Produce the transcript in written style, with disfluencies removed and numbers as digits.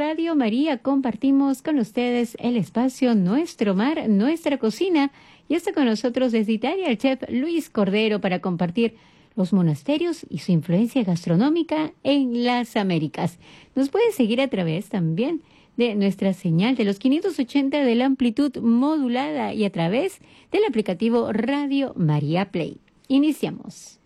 Radio María compartimos con ustedes el espacio Nuestro Mar, Nuestra Cocina. Y está con nosotros desde Italia el chef Luis Cordero para compartir los monasterios y su influencia gastronómica en las Américas. Nos puede seguir a través también de nuestra señal de los 580 de la amplitud modulada y a través del aplicativo Radio María Play. Iniciamos.